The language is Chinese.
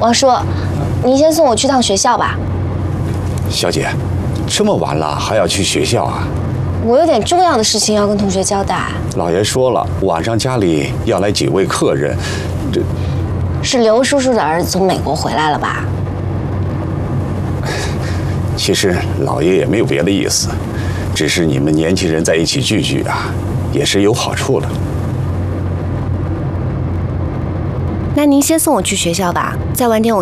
王叔，您先送我去趟学校吧。 小姐，这么晚了还要去学校啊？ 我有点重要的事情要跟同学交代。 老爷说了，晚上家里要来几位客人，这是刘叔叔的儿子从美国回来了吧？ 其实老爷也没有别的意思，只是你们年轻人在一起聚聚啊，也是有好处的。 那您先送我去学校吧，再晚点我